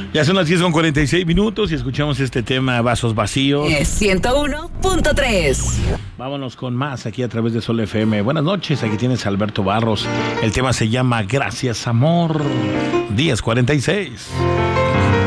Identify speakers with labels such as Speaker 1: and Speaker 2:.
Speaker 1: Ya son las 10:46 y escuchamos este tema, Vasos Vacíos.
Speaker 2: 101.3.
Speaker 1: Vámonos con más aquí a través de Sol FM. Buenas noches, aquí tienes a Alberto Barros. El tema se llama Gracias Amor. 10:46.